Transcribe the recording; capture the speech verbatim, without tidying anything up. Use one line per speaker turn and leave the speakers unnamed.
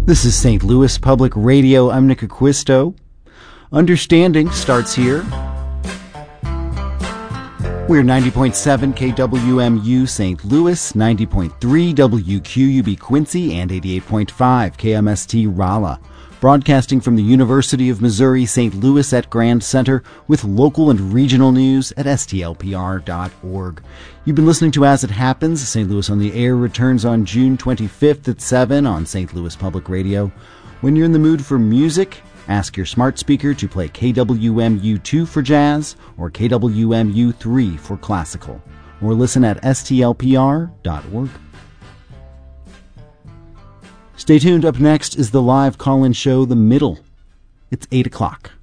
This is Saint Louis Public Radio. I'm Nick Acquisto. Understanding starts here. We're ninety point seven K W M U Saint Louis, ninety point three W Q U B Quincy, and eighty-eight point five K M S T Rolla. Broadcasting from the University of Missouri Saint Louis at Grand Center with local and regional news at S T L P R dot org. You've been listening to As It Happens. Saint Louis on the Air returns on June twenty-fifth at seven on Saint Louis Public Radio. When you're in the mood for music, ask your smart speaker to play K W M U two for jazz or K W M U three for classical. Or listen at S T L P R dot org. Stay tuned. Up next is the live call-in show, The Middle. It's eight o'clock.